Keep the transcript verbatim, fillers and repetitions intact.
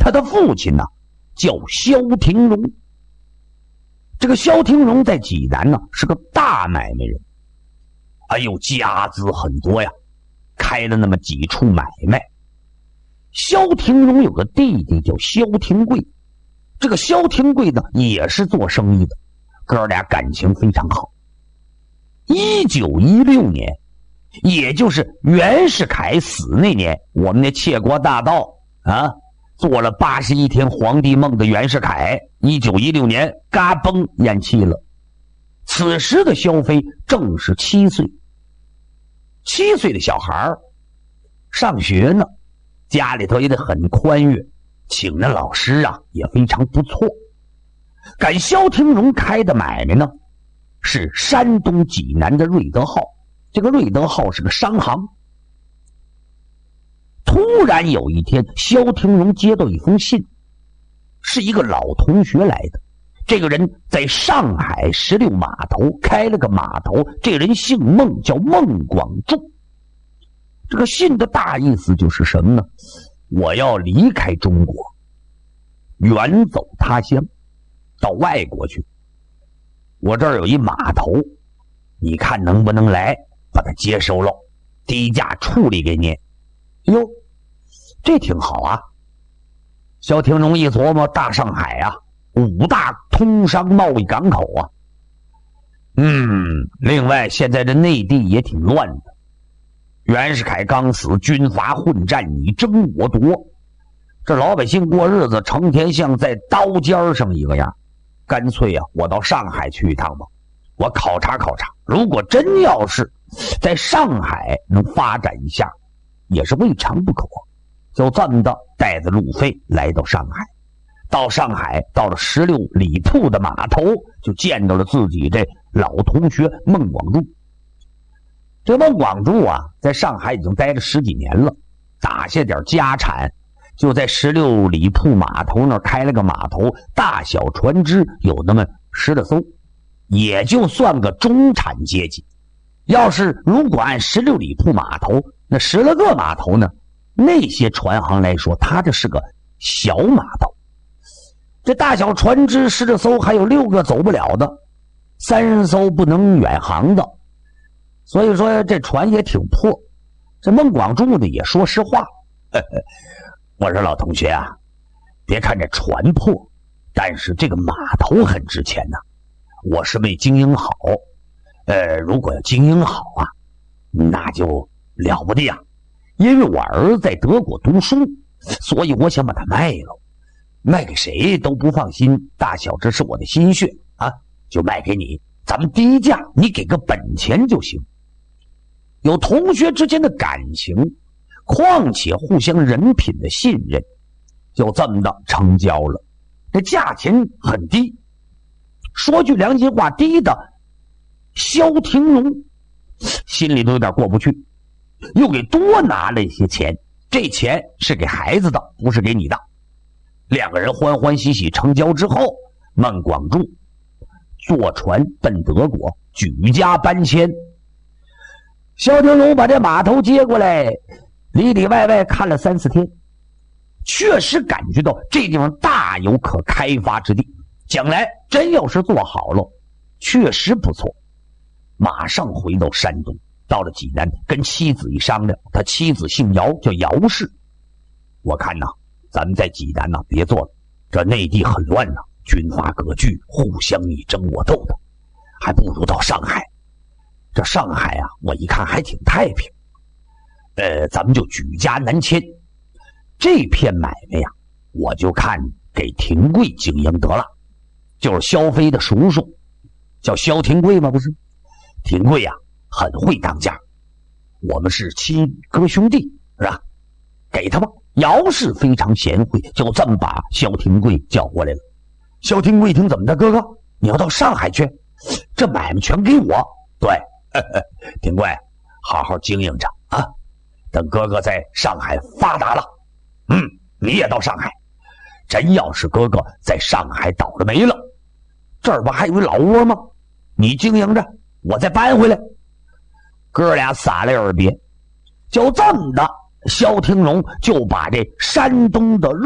他的父亲呢叫萧廷荣。这个萧廷荣在济南呢是个大买卖人，哎呦，家资很多呀，开了那么几处买卖。萧廷荣有个弟弟叫萧廷贵，这个萧廷贵呢也是做生意的，哥俩感情非常好。一九一六年，也就是袁世凯死那年，我们的窃国大盗啊，做了八十一天皇帝梦的袁世凯，一九一六年嘎嘣咽气了。此时的萧飞正是七岁，七岁的小孩上学呢，家里头也得很宽裕，请的老师啊也非常不错。赶萧廷荣开的买卖呢是山东济南的瑞德号，这个瑞德号是个商行。突然有一天，萧廷荣接到一封信，是一个老同学来的。这个人在上海十六码头开了个码头，这个人姓孟，叫孟广柱。这个信的大意思就是什么呢？我要离开中国，远走他乡，到外国去。我这儿有一码头，你看能不能来把它接收了，低价处理给你。哟，这挺好啊。萧廷荣一琢磨，大上海啊，五大通商贸易港口啊。嗯，另外现在这内地也挺乱的，袁世凯刚死，军阀混战，你争我夺，这老百姓过日子成天像在刀尖上一个样。干脆啊，我到上海去一趟吧，我考察考察，如果真要是在上海能发展一下，也是未尝不可。就这么的带着路费来到上海，到上海到了十六里铺的码头，就见到了自己这老同学孟广柱。这孟广柱啊，在上海已经待了十几年了，打下点家产，就在十六里铺码头那儿开了个码头，大小船只有那么十来艘，也就算个中产阶级。要是如果按十六里铺码头那十来个码头呢，那些船行来说，它这是个小码头。这大小船只十来艘，还有六个走不了的，三十艘不能远航的，所以说这船也挺破。这孟广柱呢也说实话，呵呵，我说老同学啊，别看这船破，但是这个码头很值钱呐、啊。我是为经营好，呃，如果要经营好啊，那就了不得呀。因为我儿子在德国读书，所以我想把它卖了，卖给谁都不放心，大小这是我的心血啊，就卖给你，咱们低价，你给个本钱就行。有同学之间的感情，况且互相人品的信任，就这么的成交了。这价钱很低，说句良心话，低的萧廷荣心里都有点过不去，又给多拿了一些钱，这钱是给孩子的，不是给你的。两个人欢欢喜喜成交之后，孟广柱坐船奔德国，举家搬迁。萧廷荣把这码头接过来，里里外外看了三四天，确实感觉到这地方大有可开发之地，将来真要是做好了，确实不错。马上回到山东，到了济南，跟妻子一商量，他妻子姓姚，叫姚氏。我看呐，咱们在济南呐别做了，这内地很乱呐，军阀割据，互相你争我斗的，还不如到上海。这上海啊，我一看还挺太平，呃，咱们就举家南迁。这片买卖呀、啊，我就看给廷贵经营得了，就是萧飞的叔叔，叫萧廷贵吗？不是，廷贵呀、啊，很会当家，我们是亲哥兄弟，是吧？给他吧。姚氏非常贤惠，就这么把萧廷贵叫过来了。萧廷贵一听，怎么的，哥哥，你要到上海去？这买卖全给我。对，呵呵，廷贵，好好经营着啊，等哥哥在上海发达了，嗯，你也到上海。真要是哥哥在上海倒了霉了，这儿不还有一老窝吗？你经营着，我再搬回来。哥俩撒了耳别，就这么的，萧廷荣就把这山东的